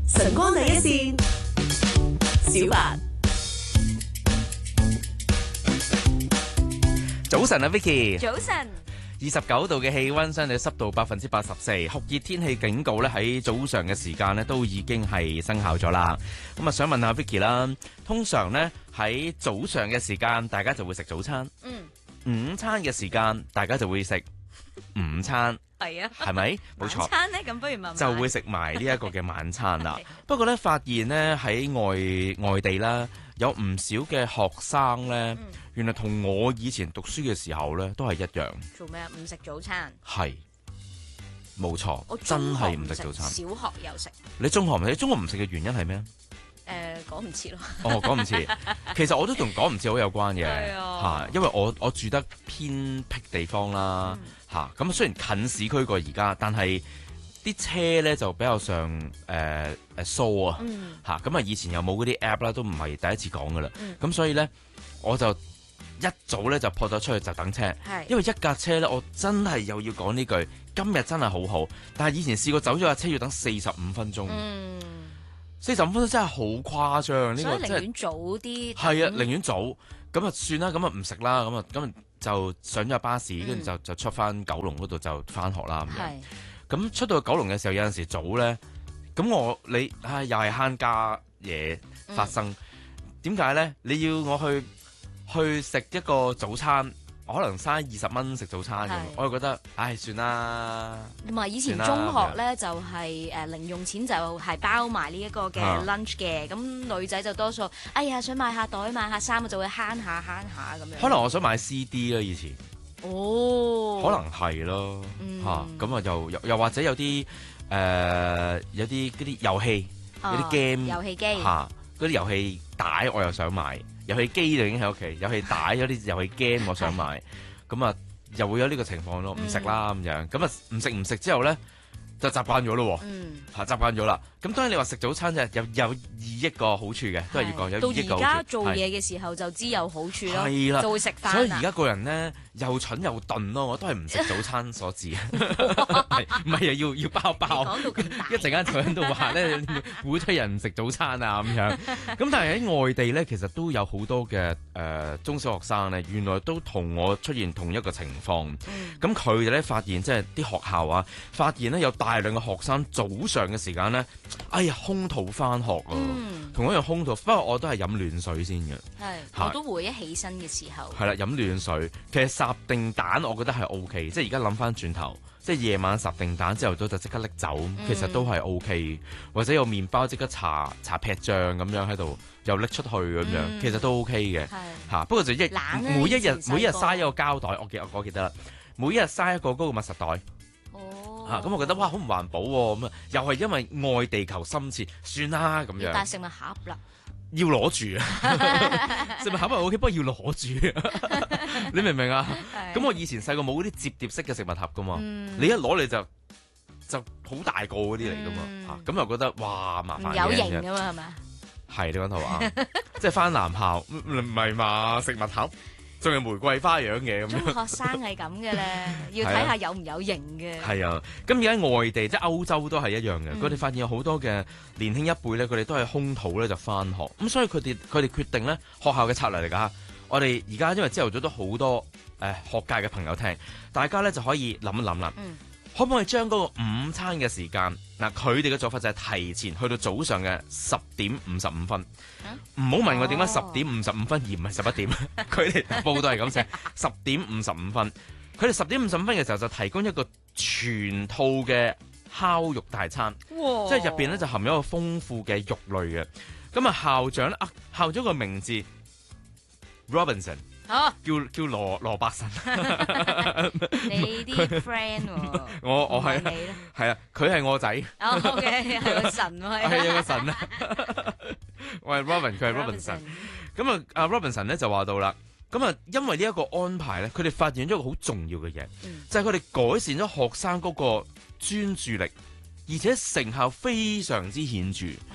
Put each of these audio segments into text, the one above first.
晨光第一線，小白。 早晨啊 Vicky， 早晨 29度嘅氣溫，相對濕度84%，酷熱天氣警告咧喺早上嘅時間咧都已經係生效咗啦。咁啊，想問下 Vicky 啦，通常咧喺早上嘅時間，大家就會食早餐。午餐嘅時間，大家就會食午餐。 係啊， 係咪？冇錯。 晚餐咧，咁不如問就會食埋呢一個嘅晚餐啦。不過咧，發現咧喺外地啦，有唔少嘅學生咧，原來同我以前讀書嘅時候咧，都係一樣。 做咩啊？唔食早餐？ 係，冇錯， 我真係唔唔食早餐。 小學有食。 你中學唔食？你中學唔食嘅原因係咩？ 講唔切咯。 哦，講唔切。其實我都同講唔切好有關嘅， 係啊因為我住得偏僻地方啦，咁雖然近市區過而家，但係啲車咧就比較上疏啊，咁以前又冇嗰啲 app 啦，都唔係第一次講噶啦，咁所以咧我就一早咧就撲咗出去就等車，因為一架車咧我真係又要講呢句，今日真係好好，但係以前試過走咗架車要等45分鐘。45分鐘真係好誇張，呢個真係。 所以寧願早啲。 係啊，寧願早，咁啊算啦，咁啊唔食啦，咁啊就上咗巴士，跟住就出翻九龍嗰度就翻學啦咁樣。咁出到九龍嘅時候，有陣時早咧，咁又係慳家嘢發生。點解咧？你要我去食一個早餐？可能嘥20蚊食早餐咁，我就覺得，算啦。 唔係以前中學咧就係零用錢就係包埋呢一個嘅 lunch 嘅，咁女仔就多數，想買下袋買下衫，就會慳下咁樣。 可能我想買 CD 啦，以前。 哦。 可能係咯，咁啊又或者有啲有啲嗰啲遊戲，有啲 game 遊戲機， 嗰啲遊戲帶我又想買。遊戲機就已經喺屋企，遊戲帶有啲遊戲 game 我想買，咁啊又會有呢個情況咯，唔食啦咁樣，咁啊唔食之後咧就習慣咗咯喎，習慣咗啦。咁當然你話食早餐就有2億個好處嘅，都係要講有2億個好處。 到而家做嘢嘅時候就知有好處咯， 係啦， 就會食飯。 所以而家個人咧又蠢又鈍咯，我都係唔食早餐所致。唔係要包。 講到咁大， 一陣間就喺度話咧，鼓吹人唔食早餐啊咁樣。咁但係喺外地咧，其實都有好多嘅中小學生咧，原來都同我出現同一個情況。咁佢哋咧發現，即係啲學校啊，發現咧有大量嘅學生早上嘅時間咧，空肚翻學啊，同一樣空肚。不過我都係飲暖水先嘅。 我都會一起身嘅時候。 係啦，飲暖水。其實烚定蛋，我覺得係 OK。即係而家諗翻轉頭，即係夜晚烚定蛋，朝頭早就即刻拎走，其實都係 OK。或者有麵包即刻搽劈醬咁樣喺度，又拎出去咁樣，其實都 OK 嘅。不過就每一日嘥一個膠袋，我記得啦，每一日嘥一個嗰個密實袋。咁我覺得哇，好唔環保喎！咁啊，又係因為愛地球深切，算啦咁樣。 但係食物盒啦， 要攞住啊！食物盒係 OK，不過要攞住。你明唔明啊？咁我以前細個冇嗰啲摺疊式嘅食物盒噶嘛，你一攞你就好大個嗰啲嚟噶嘛，咁又覺得哇麻煩嘅。 有型噶嘛係咪？ 係你講頭啊，即係返男校唔係嘛？食物盒。仲係玫瑰花樣嘅咁樣， 中學生係咁嘅咧，要睇下有唔有型嘅。 係啊，咁而家外地即係歐洲都係一樣嘅，佢哋發現有好多嘅年輕一輩咧，佢哋都係空肚咧就返學，咁所以佢哋決定咧學校嘅策略嚟㗎。我哋而家因為朝頭早都好多學界嘅朋友聽，大家咧就可以諗一諗啦。可唔可以將嗰個午餐嘅時間佢哋嘅做法就係提前去到早上嘅10:55分。唔好問我點解10:55分而唔係11點，佢哋報道係咁寫10:55分。佢哋10:55分嘅時候就提供一個全套嘅烤肉大餐，即係入邊咧就含有一個豐富嘅肉類嘅。咁校長校長個名字 Robinson。叫羅伯神， 你啲 friend 喎， 我係啊，佢係我仔。 OK， 係個神喎， 係有個神啊！我係 Robin， 佢係 Robinson。咁阿 Robinson 咧就話到啦，咁因為呢一個安排咧，佢哋發現咗一個好重要嘅嘢，就係佢哋改善咗學生嗰個專注力，而且成效非常之顯著。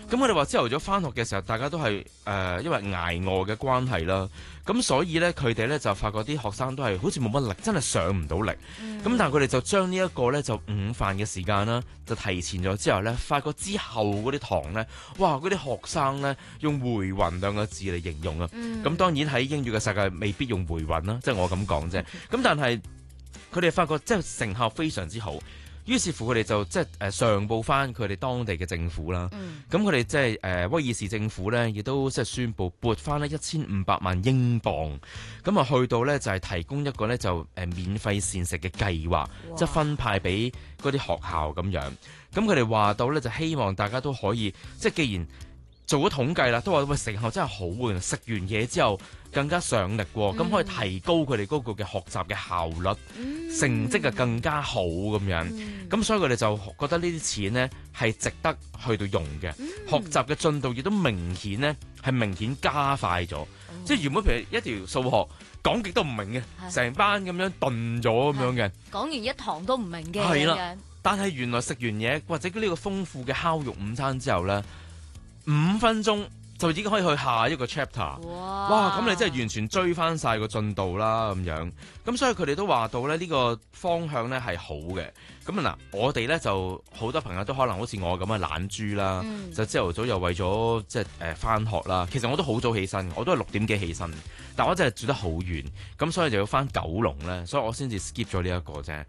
咁佢哋話朝頭早翻學嘅時候，大家都係因為捱餓嘅關係啦，咁所以咧佢哋咧就發覺啲學生都係好似冇乜力，真係上唔到力。咁但係佢哋就將呢一個咧就午飯嘅時間啦，就提前咗之後咧，發覺之後嗰啲堂咧，哇！嗰啲學生咧用回魂兩個字嚟形容啊。咁當然喺英語嘅世界未必用回魂啦，即係我咁講啫。咁但係佢哋發覺即係成效非常之好。於是乎佢哋就即係上報翻佢哋當地嘅政府啦。咁佢哋即係威爾士政府咧，亦都即係宣布撥翻呢1500萬英鎊。咁啊去到咧就係提供一個咧就免費膳食嘅計劃，即係分派俾嗰啲學校咁樣。咁佢哋話到咧就希望大家都可以即係既然做咗統計啦，都話喂成效真係好喎，食完嘢之後更加上力喎，咁可以提高佢哋嗰個嘅學習嘅效率，成績就更加好咁樣。咁所以佢哋就覺得呢啲錢呢係值得去到用嘅，學習嘅進度亦都明顯呢係明顯加快咗。即係原本譬如一條數學講極都唔明嘅，成班咁樣頓咗咁樣嘅， 講完一堂都唔明嘅。 係啦，但係原來食完嘢或者呢個豐富嘅烤肉午餐之後呢，5分鐘就已經可以去下一個 chapter。哇！咁你真係完全追翻晒個進度啦咁樣。咁所以佢哋都話到咧呢個方向咧係好嘅。咁嗱，我哋咧就好多朋友都可能好似我咁嘅懶豬啦，就朝頭早又為咗即係翻學啦。其實我都好早起身，我都係6點幾起身，但我真係住得好遠，咁所以就要翻九龍咧，所以我先至 skip 咗呢一個啫。